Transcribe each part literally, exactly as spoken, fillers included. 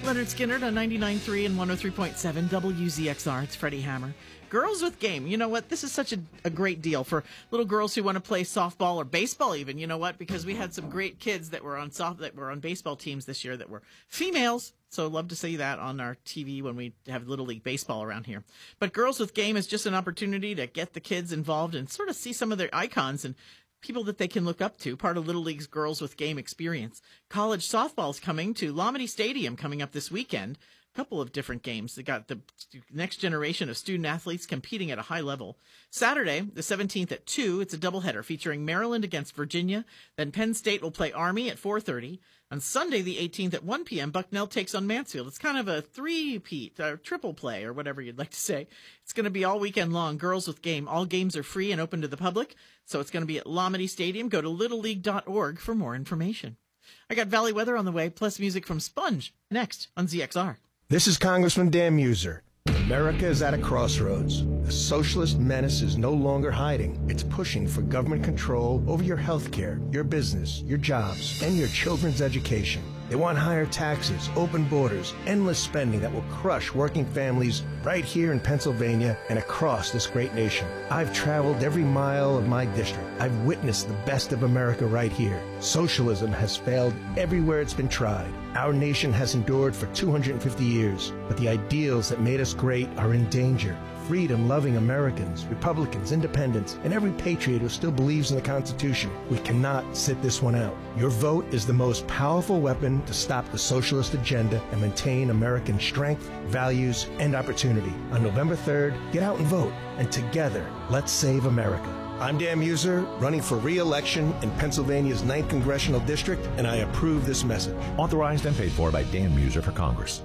Leonard Skinner on ninety-nine point three and one oh three point seven W Z X R. It's Freddie Hammer. Girls with Game. You know what? This is such a, a great deal for little girls who want to play softball or baseball even. You know what? Because we had some great kids that were on soft that were on baseball teams this year that were females. So love to see that on our T V when we have Little League Baseball around here. But Girls with Game is just an opportunity to get the kids involved and sort of see some of their icons and people that they can look up to, part of Little League's Girls with Game experience. College softball is coming to Lomity Stadium coming up this weekend. A couple of different games. They got the next generation of student athletes competing at a high level. Saturday, the seventeenth at two, it's a doubleheader featuring Maryland against Virginia. Then Penn State will play Army at four thirty. On Sunday, the eighteenth at one p.m., Bucknell takes on Mansfield. It's kind of a three-peat, or triple play, or whatever you'd like to say. It's going to be all weekend long, Girls with Game. All games are free and open to the public, so it's going to be at Lomity Stadium. Go to little league dot org for more information. I got Valley Weather on the way, plus music from Sponge, next on Z X R. This is Congressman Dan Muser. America is at a crossroads. The socialist menace is no longer hiding. It's pushing for government control over your health care, your business, your jobs, and your children's education. They want higher taxes, open borders, endless spending that will crush working families right here in Pennsylvania and across this great nation. I've traveled every mile of my district. I've witnessed the best of America right here. Socialism has failed everywhere it's been tried. Our nation has endured for two hundred fifty years, but the ideals that made us great are in danger. Freedom-loving Americans, Republicans, Independents, and every patriot who still believes in the Constitution. We cannot sit this one out. Your vote is the most powerful weapon to stop the socialist agenda and maintain American strength, values, and opportunity. On November third, get out and vote, and together, let's save America. I'm Dan Muser, running for re-election in Pennsylvania's ninth Congressional District, and I approve this message. Authorized and paid for by Dan Muser for Congress.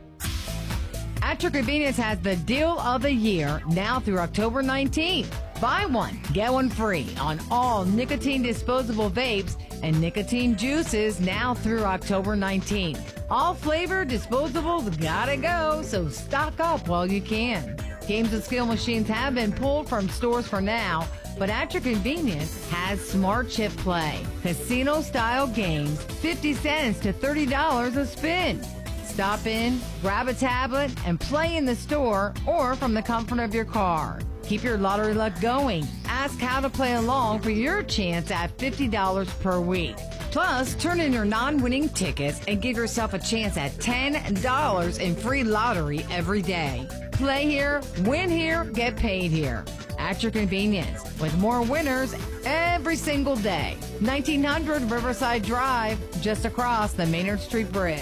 At your Convenience has the deal of the year now through October nineteenth. Buy one, get one free on all nicotine disposable vapes and nicotine juices now through October nineteenth. All flavor disposables gotta go, so stock up while you can. Games and skill machines have been pulled from stores for now, but At Your Convenience has Smart Chip Play. Casino-style games, fifty cents to thirty dollars a spin. Stop in, grab a tablet, and play in the store or from the comfort of your car. Keep your lottery luck going. Ask how to play along for your chance at fifty dollars per week. Plus, turn in your non-winning tickets and give yourself a chance at ten dollars in free lottery every day. Play here, win here, get paid here. At your convenience, with more winners every single day. nineteen hundred Riverside Drive, just across the Maynard Street Bridge.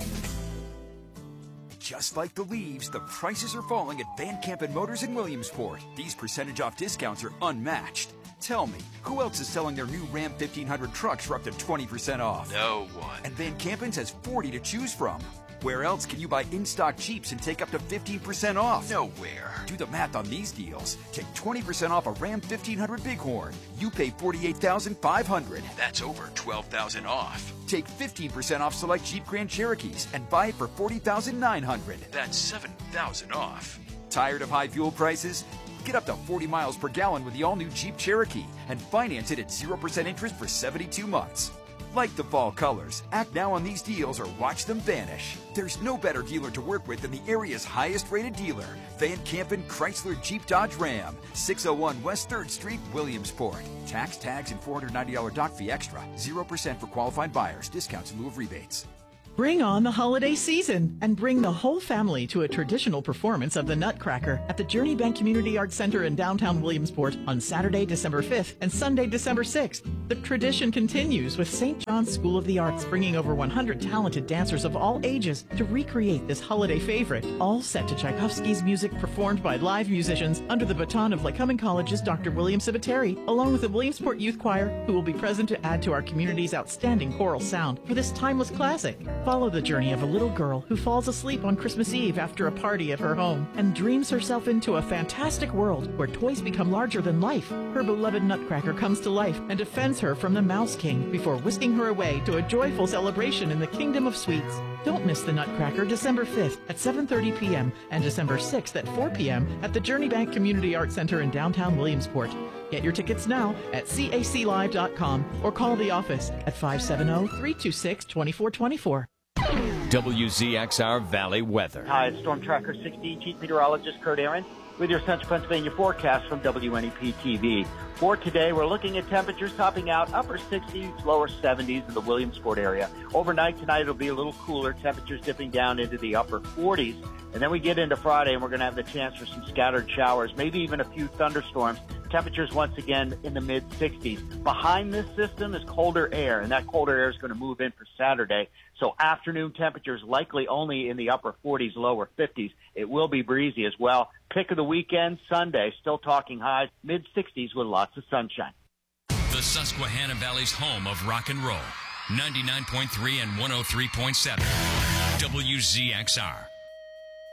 Just like the leaves, the prices are falling at Van Campen Motors in Williamsport. These percentage off discounts are unmatched. Tell me, who else is selling their new Ram fifteen hundred trucks for up to twenty percent off? No one. And Van Campen's has forty to choose from. Where else can you buy in-stock Jeeps and take up to fifteen percent off? Nowhere. Do the math on these deals. Take twenty percent off a Ram fifteen hundred Bighorn. You pay forty-eight thousand five hundred dollars. That's over twelve thousand dollars off. Take fifteen percent off select Jeep Grand Cherokees and buy it for forty thousand nine hundred dollars. That's seven thousand dollars off. Tired of high fuel prices? Get up to forty miles per gallon with the all-new Jeep Cherokee and finance it at zero percent interest for seventy-two months. Like the fall colors, act now on these deals or watch them vanish. There's no better dealer to work with than the area's highest-rated dealer, Van Campen Chrysler Jeep Dodge Ram, six oh one West third Street, Williamsport. Tax, tags, and four hundred ninety dollars dock fee extra. zero percent for qualified buyers. Discounts in lieu of rebates. Bring on the holiday season and bring the whole family to a traditional performance of the Nutcracker at the Journey Bank Community Arts Center in downtown Williamsport on Saturday, December fifth and Sunday, December sixth. The tradition continues with Saint John's School of the Arts bringing over one hundred talented dancers of all ages to recreate this holiday favorite, all set to Tchaikovsky's music performed by live musicians under the baton of Lycoming College's Doctor William Civiteri, along with the Williamsport Youth Choir, who will be present to add to our community's outstanding choral sound for this timeless classic. Follow the journey of a little girl who falls asleep on Christmas Eve after a party at her home and dreams herself into a fantastic world where toys become larger than life. Her beloved Nutcracker comes to life and defends her from the Mouse King before whisking her away to a joyful celebration in the Kingdom of Sweets. Don't miss the Nutcracker December fifth at seven thirty p.m. and December sixth at four p.m. at the Journey Bank Community Arts Center in downtown Williamsport. Get your tickets now at C A C live dot com or call the office at five seven zero, three two six, two four two four. W Z X R Valley weather. Hi, it's Storm Tracker sixty, Chief Meteorologist Kurt Aaron with your Central Pennsylvania forecast from W N E P T V. For today, we're looking at temperatures topping out upper sixties, lower seventies in the Williamsport area. Overnight tonight, it'll be a little cooler, temperatures dipping down into the upper forties. And then we get into Friday, and we're going to have the chance for some scattered showers, maybe even a few thunderstorms. Temperatures once again in the mid-sixties. Behind this system is colder air, and that colder air is going to move in for Saturday. So afternoon temperatures likely only in the upper forties, lower fifties. It will be breezy as well. Pick of the weekend, Sunday, still talking highs, mid-sixties with lots of sunshine. The Susquehanna Valley's home of rock and roll. ninety-nine point three and one oh three point seven. W Z X R.